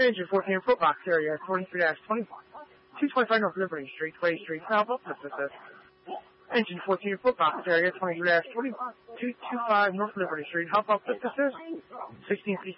Engine 14 Footbox area 43-20. 225 North Liberty Street, Clay Street, South Texas. Engine 14 Footbox area 23-20. 225 North Liberty Street, Huff Texas. 16